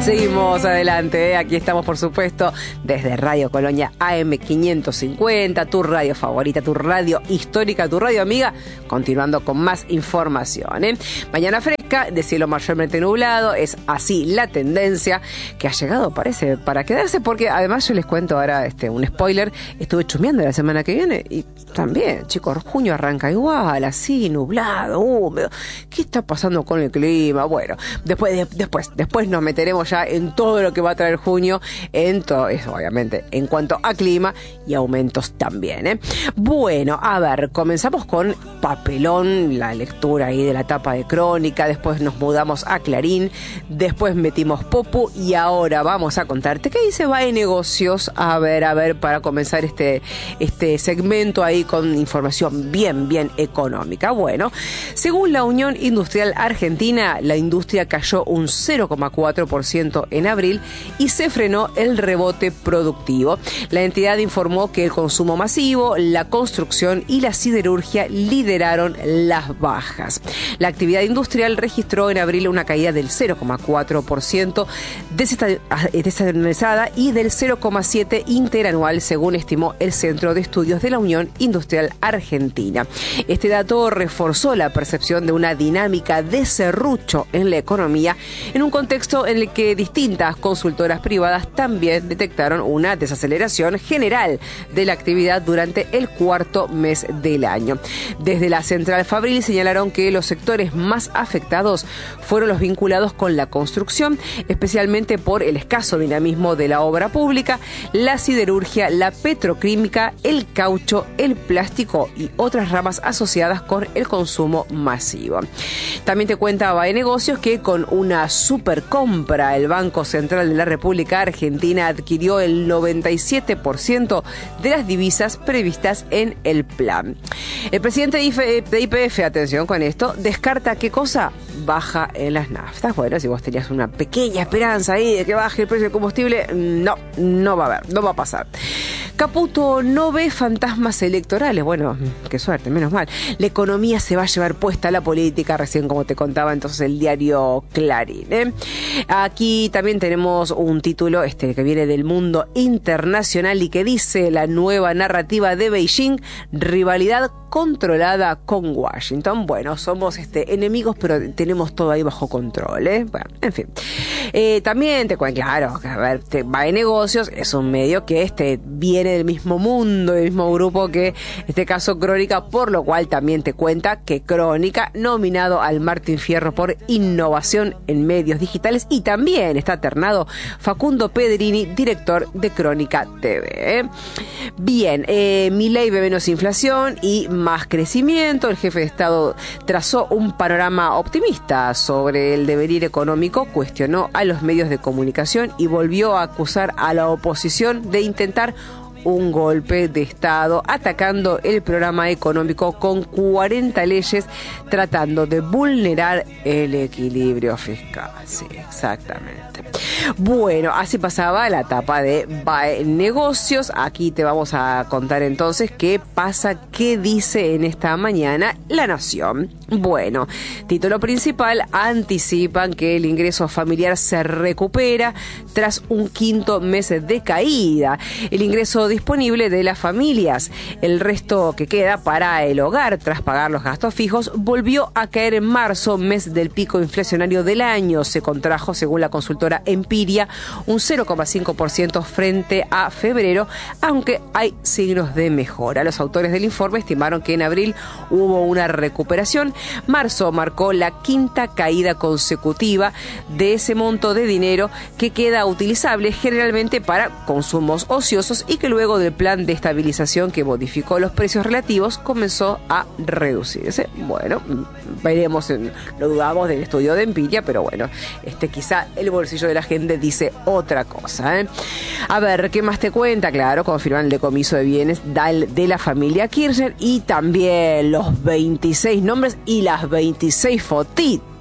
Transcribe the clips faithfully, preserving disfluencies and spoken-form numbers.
Seguimos adelante, ¿eh? Aquí estamos, por supuesto, desde Radio Colonia A M quinientos cincuenta, tu radio favorita, tu radio histórica, tu radio amiga, continuando con más información, ¿eh? Mañana fresca, de cielo mayormente nublado, es así la tendencia que ha llegado, parece, para quedarse, porque además yo les cuento ahora este, un spoiler, estuve chumeando la semana que viene y también, chicos, junio arranca igual, así, nublado, húmedo. ¿Qué está pasando con el clima? Bueno, después, de, después, después nos meteremos ya en todo lo que va a traer junio, en todo eso, obviamente, en cuanto a clima y aumentos también, ¿eh? Bueno, a ver, comenzamos con papelón, la lectura ahí de la tapa de Crónica, después nos mudamos a Clarín, después metimos Popu y ahora vamos a contarte qué dice B A E Negocios, a ver, a ver, para comenzar este, este segmento ahí con información bien, bien económica. Bueno, según la Unión Industrial Argentina, la industria cayó un cero coma cuatro por ciento en abril y se frenó el rebote productivo. La entidad informó que el consumo masivo, la construcción y la siderurgia lideraron las bajas. La actividad industrial registró en abril una caída del cero coma cuatro por ciento desestacionalizada y del cero coma siete por ciento interanual, según estimó el Centro de Estudios de la Unión Industrial Argentina. Este dato reforzó la percepción de una dinámica de serrucho en la economía, en un contexto en el que distintas consultoras privadas también detectaron una desaceleración general de la actividad durante el cuarto mes del año. Desde la central Fabril señalaron que los sectores más afectados fueron los vinculados con la construcción, especialmente por el escaso dinamismo de la obra pública, la siderurgia, la petroquímica, el caucho, el plástico y otras ramas asociadas con el consumo masivo. También te cuenta B A E Negocios que con una supercompra el Banco Central de la República Argentina adquirió el noventa y siete por ciento de las divisas previstas en el plan. El presidente de Y P F, atención con esto, descarta qué cosa baja en las naftas. Bueno, si vos tenías una pequeña esperanza ahí de que baje el precio del combustible, no, no va a haber, no va a pasar. Caputo no ve fantasmas electorales. Bueno, qué suerte, menos mal. La economía se va a llevar puesta a la política, recién como te contaba entonces el diario Clarín, ¿eh? Aquí también tenemos un título este, que viene del Mundo Internacional y que dice: la nueva narrativa de Beijing, rivalidad controlada con Washington. Bueno, somos este, enemigos, pero tenemos todo ahí bajo control, ¿eh? Bueno, en fin. Eh, también te cuento, claro, a ver, te, B A E Negocios es un medio que este, viene del mismo mundo, del mismo grupo que, en este caso, Crónica, por lo cual también te cuenta que Crónica, nominado al Martín Fierro por innovación en medios digitales, y también está ternado Facundo Pedrini, director de Crónica T V, ¿eh? Bien, eh, Milei ve menos inflación y más crecimiento. El jefe de Estado trazó un panorama optimista sobre el devenir económico, cuestionó a los medios de comunicación y volvió a acusar a la oposición de intentar un golpe de Estado, atacando el programa económico con cuarenta leyes, tratando de vulnerar el equilibrio fiscal. Sí, exactamente. Bueno, así pasaba la etapa de B A E Negocios. Aquí te vamos a contar entonces qué pasa, qué dice en esta mañana La Nación. Bueno, título principal: anticipan que el ingreso familiar se recupera tras un quinto mes de caída. El ingreso disponible de las familias, el resto que queda para el hogar tras pagar los gastos fijos, volvió a caer en marzo, mes del pico inflacionario del año. Se contrajo, según la consultora Empiria, un cero coma cinco por ciento frente a febrero, aunque hay signos de mejora. Los autores del informe estimaron que en abril hubo una recuperación. Marzo marcó la quinta caída consecutiva de ese monto de dinero que queda utilizable generalmente para consumos ociosos y que luego del plan de estabilización que modificó los precios relativos comenzó a reducirse. Bueno, veremos, lo dudamos del estudio de Empiria, pero bueno, este quizá el bolsillo de la gente dice otra cosa, ¿eh? A ver, ¿qué más te cuenta? Claro, confirman el decomiso de bienes de la familia Kirchner y también los veintiséis nombres y las veintiséis fotitos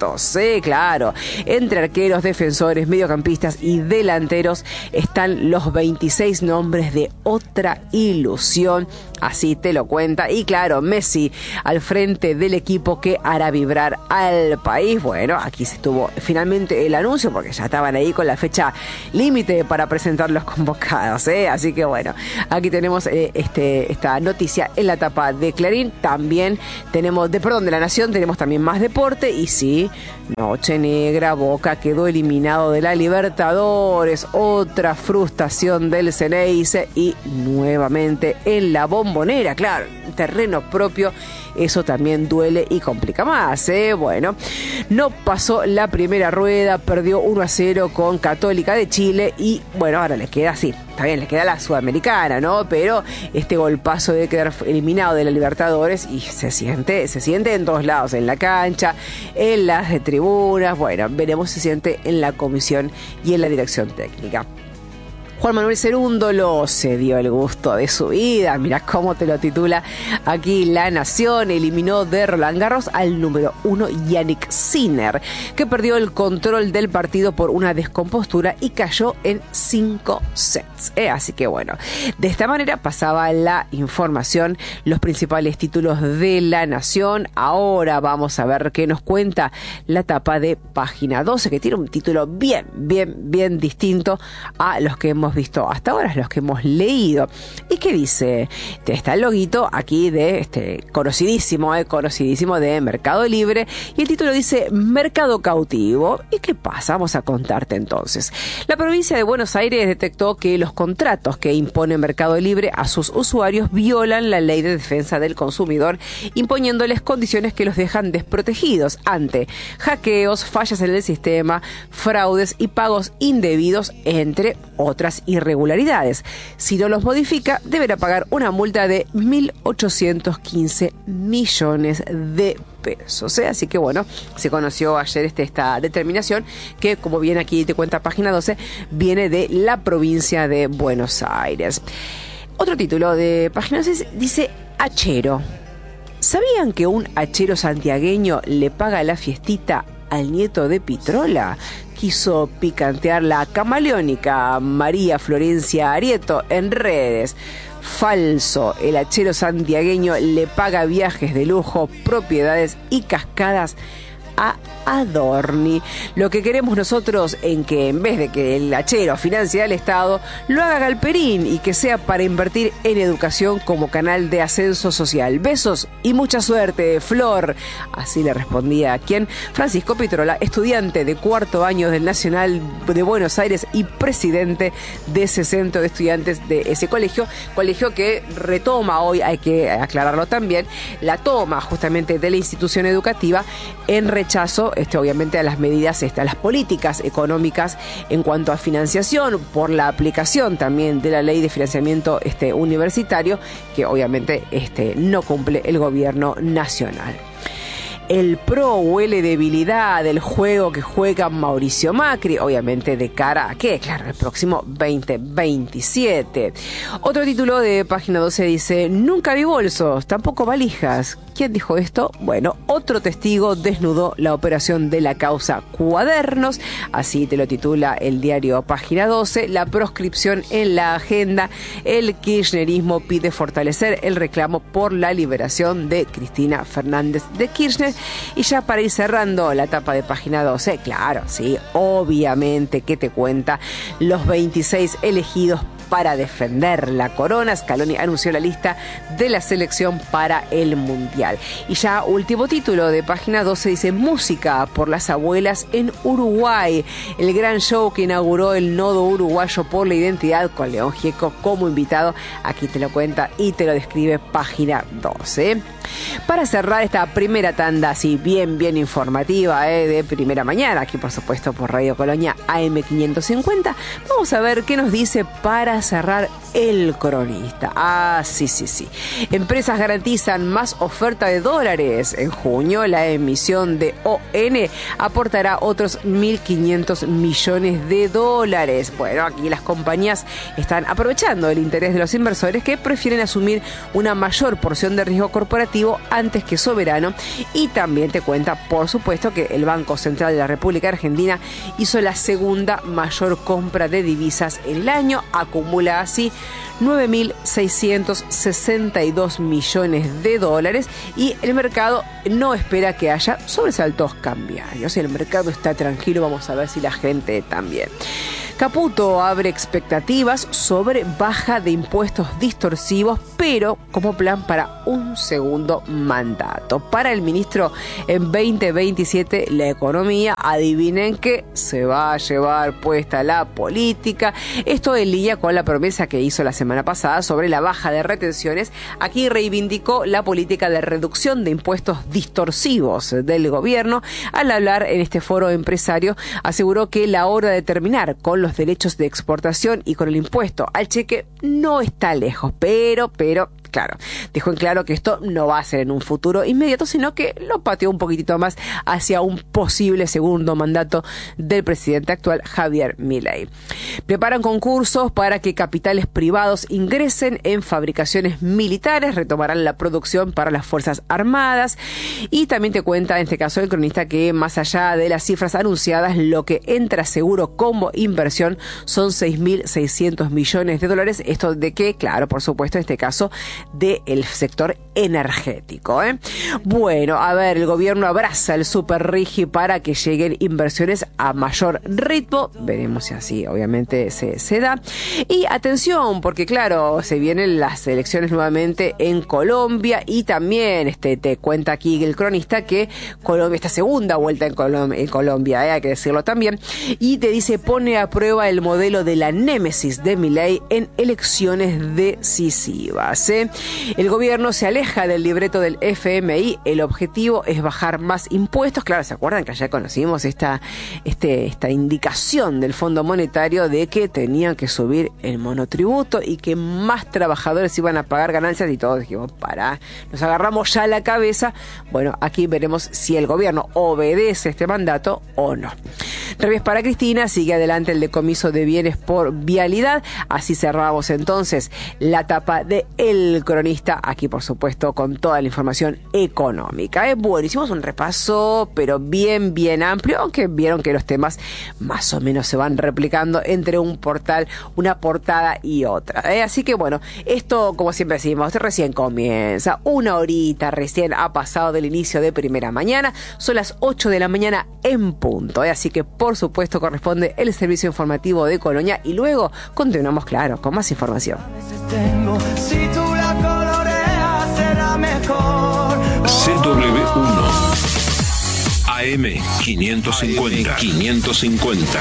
datos, sí, claro. Entre arqueros, defensores, mediocampistas y delanteros están los veintiséis nombres de otra ilusión, así te lo cuenta. Y claro, Messi al frente del equipo que hará vibrar al país. Bueno, aquí se tuvo finalmente el anuncio porque ya estaban ahí con la fecha límite para presentar los convocados, ¿eh? Así que bueno, aquí tenemos eh, este, esta noticia en la tapa de Clarín. También tenemos, de perdón, de La Nación, tenemos también más deporte. Y sí, noche negra, Boca quedó eliminado de la Libertadores, otra frustración del Ceneice y nuevamente en la Bombonera, claro, terreno propio. Eso también duele y complica más, ¿eh? Bueno, no pasó la primera rueda, perdió uno a cero con Católica de Chile y bueno, ahora les queda así. Está bien, les queda la Sudamericana, ¿no? Pero este golpazo de quedar eliminado de la Libertadores y se siente, se siente en todos lados, en la cancha, en las tribunas. Bueno, veremos si se siente en la comisión y en la dirección técnica. Juan Manuel Cerúndolo se dio el gusto de su vida. Mirá cómo te lo titula aquí La Nación. Eliminó de Roland Garros al número uno Jannik Sinner, que perdió el control del partido por una descompostura y cayó en cinco sets. Eh, así que bueno, de esta manera pasaba la información, los principales títulos de La Nación. Ahora vamos a ver qué nos cuenta la tapa de Página doce, que tiene un título bien, bien, bien distinto a los que hemos visto hasta ahora, los que hemos leído. ¿Y qué dice? Está el loguito aquí de este conocidísimo, eh, conocidísimo de Mercado Libre, y el título dice Mercado Cautivo. ¿Y qué pasa? Vamos a contarte entonces. La provincia de Buenos Aires detectó que los contratos que impone Mercado Libre a sus usuarios violan la Ley de Defensa del Consumidor, imponiéndoles condiciones que los dejan desprotegidos ante hackeos, fallas en el sistema, fraudes y pagos indebidos, entre otras irregularidades. Si no los modifica, deberá pagar una multa de mil ochocientos quince millones de pesos. ¿eh? Así que bueno, se conoció ayer este, esta determinación que, como bien aquí te cuenta Página doce, viene de la provincia de Buenos Aires. Otro título de Página doce dice hachero. ¿Sabían que un hachero santiagueño le paga la fiestita al nieto de Pitrola? Quiso picantear la camaleónica María Florencia Arieto en redes. Falso, el hachero santiagueño le paga viajes de lujo, propiedades y cascadas a Adorni. Lo que queremos nosotros en que en vez de que el hachero financie al Estado, lo haga Galperín y que sea para invertir en educación como canal de ascenso social. Besos y mucha suerte, Flor. Así le respondía a quien Francisco Pitrola, estudiante de cuarto año del Nacional de Buenos Aires y presidente de ese centro de estudiantes de ese colegio, colegio que retoma hoy, hay que aclararlo también, la toma justamente de la institución educativa en rechazo Este, obviamente a las medidas, este, a las políticas económicas en cuanto a financiación, por la aplicación también de la ley de financiamiento este, universitario, que obviamente este, no cumple el gobierno nacional. El P R O huele debilidad del juego que juega Mauricio Macri, obviamente de cara a qué, claro, el próximo veinte veintisiete. Otro título de Página doce dice, nunca vi bolsos, tampoco valijas. ¿Quién dijo esto? Bueno, otro testigo desnudó la operación de la causa Cuadernos, así te lo titula el diario Página doce, la proscripción en la agenda, el kirchnerismo pide fortalecer el reclamo por la liberación de Cristina Fernández de Kirchner. Y ya para ir cerrando la tapa de Página doce, claro, sí, obviamente que te cuenta los veintiséis elegidos para defender la corona. Scaloni anunció la lista de la selección para el Mundial. Y ya último título de Página doce dice música por las abuelas en Uruguay. El gran show que inauguró el Nodo Uruguayo por la Identidad con León Gieco como invitado. Aquí te lo cuenta y te lo describe Página doce. Para cerrar esta primera tanda así bien bien informativa eh, de primera mañana, aquí por supuesto por Radio Colonia A M quinientos cincuenta, vamos a ver qué nos dice para cerrar el cronista. Ah, sí, sí, sí. Empresas garantizan más oferta de dólares. En junio la emisión de O N aportará otros mil quinientos millones de dólares. Bueno, aquí las compañías están aprovechando el interés de los inversores que prefieren asumir una mayor porción de riesgo corporativo efectivo antes que soberano. Y también te cuenta, por supuesto, que el Banco Central de la República Argentina hizo la segunda mayor compra de divisas en el año, acumula así nueve mil seiscientos sesenta y dos millones de dólares y el mercado no espera que haya sobresaltos cambiarios. El mercado está tranquilo, vamos a ver si la gente también. Caputo abre expectativas sobre baja de impuestos distorsivos, pero como plan para un segundo mandato. Para el ministro, en veinte veintisiete la economía, adivinen que se va a llevar puesta la política. Esto en línea con la promesa que hizo la semana pasada sobre la baja de retenciones. Aquí reivindicó la política de reducción de impuestos distorsivos del gobierno. Al hablar en este foro empresario, aseguró que la hora de terminar con los derechos de exportación y con el impuesto al cheque no está lejos, pero, pero, claro, dejó en claro que esto no va a ser en un futuro inmediato, sino que lo pateó un poquitito más hacia un posible segundo mandato del presidente actual, Javier Milei. Preparan concursos para que capitales privados ingresen en fabricaciones militares, retomarán la producción para las Fuerzas Armadas y también te cuenta, en este caso el cronista, que más allá de las cifras anunciadas, lo que entra seguro como inversión son seis mil seiscientos millones de dólares. Esto de que, claro, por supuesto, en este caso, del sector energético, ¿eh? Bueno, a ver, el gobierno abraza el super rigi para que lleguen inversiones a mayor ritmo. Veremos si así, obviamente, se, se da. Y atención, porque claro, se vienen las elecciones nuevamente en Colombia y también este, te cuenta aquí el cronista que Colombia, esta segunda vuelta en, Colom- en Colombia, ¿eh? Hay que decirlo también, y te dice, pone a prueba el modelo de la némesis de Milei en elecciones decisivas, ¿eh? El gobierno se aleja del libreto del F M I. El objetivo es bajar más impuestos. Claro, ¿se acuerdan que ayer conocimos esta, este, esta indicación del Fondo Monetario de que tenían que subir el monotributo y que más trabajadores iban a pagar ganancias? Y todos dijimos, pará, nos agarramos ya la cabeza. Bueno, aquí veremos si el gobierno obedece este mandato o no. Revés para Cristina, sigue adelante el decomiso de bienes por vialidad. Así cerramos entonces la tapa de El Cronista, aquí por supuesto con toda la información económica. ¿eh? Bueno, hicimos un repaso, pero bien, bien amplio, aunque vieron que los temas más o menos se van replicando entre un portal, una portada y otra. ¿eh? Así que bueno, esto como siempre decimos, recién comienza, una horita recién ha pasado del inicio de Primera Mañana, son las ocho de la mañana en punto. ¿eh? Así que por supuesto corresponde el servicio informativo de Colonia y luego continuamos, claro, con más información. Si tú la coloreas será mejor. C W uno A M quinientos cincuenta quinientos cincuenta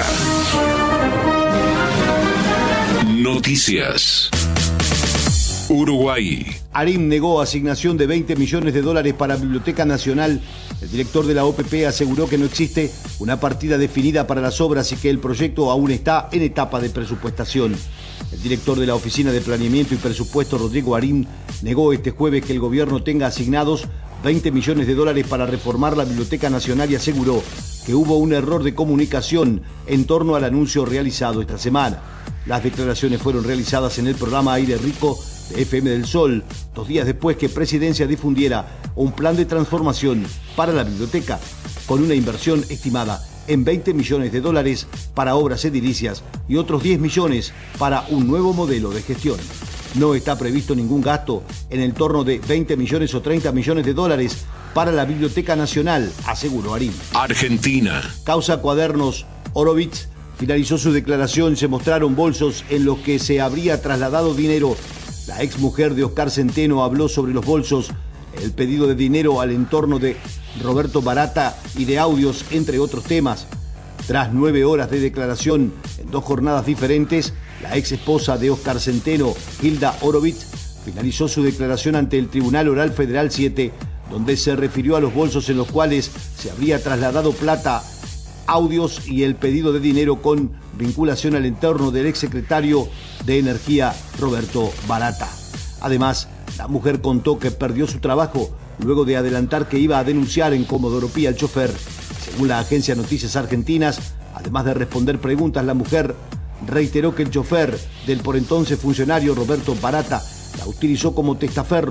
Noticias. Uruguay. ARIM negó asignación de veinte millones de dólares para Biblioteca Nacional. El director de la O P P aseguró que no existe una partida definida para las obras y que el proyecto aún está en etapa de presupuestación. El director de la Oficina de Planeamiento y Presupuesto, Rodrigo Arim, negó este jueves que el gobierno tenga asignados veinte millones de dólares para reformar la Biblioteca Nacional y aseguró que hubo un error de comunicación en torno al anuncio realizado esta semana. Las declaraciones fueron realizadas en el programa Aire Rico de F M del Sol, dos días después que Presidencia difundiera un plan de transformación para la biblioteca, con una inversión estimada en veinte millones de dólares para obras edilicias y otros diez millones para un nuevo modelo de gestión. No está previsto ningún gasto en el torno de veinte millones o treinta millones de dólares para la Biblioteca Nacional, aseguró Arim. Argentina. Causa Cuadernos Horowitz finalizó su declaración. Se mostraron bolsos en los que se habría trasladado dinero. La exmujer de Oscar Centeno habló sobre los bolsos, el pedido de dinero al entorno de Roberto Barata y de audios, entre otros temas. Tras nueve horas de declaración en dos jornadas diferentes, la ex esposa de Oscar Centeno, Hilda Horowitz, finalizó su declaración ante el Tribunal Oral Federal siete, donde se refirió a los bolsos en los cuales se habría trasladado plata, audios y el pedido de dinero con vinculación al entorno del exsecretario de Energía, Roberto Barata. Además, la mujer contó que perdió su trabajo luego de adelantar que iba a denunciar en Comodoro Pi al chofer. Según la agencia Noticias Argentinas, además de responder preguntas, la mujer reiteró que el chofer del por entonces funcionario Roberto Barata la utilizó como testaferro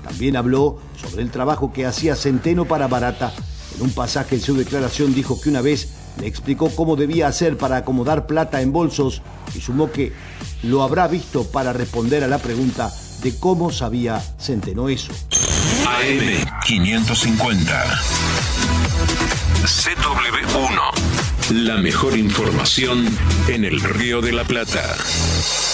También habló sobre el trabajo que hacía Centeno para Barata. En un pasaje en su declaración dijo que una vez le explicó cómo debía hacer para acomodar plata en bolsos y sumó que lo habrá visto para responder a la pregunta de cómo sabía Centeno eso. A M quinientos cincuenta. C W uno. La mejor información en el Río de la Plata.